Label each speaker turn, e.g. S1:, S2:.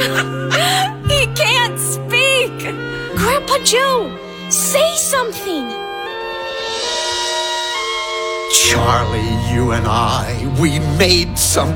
S1: He can't speak! Grandpa Joe, say something!
S2: Charlie, you and I, we made some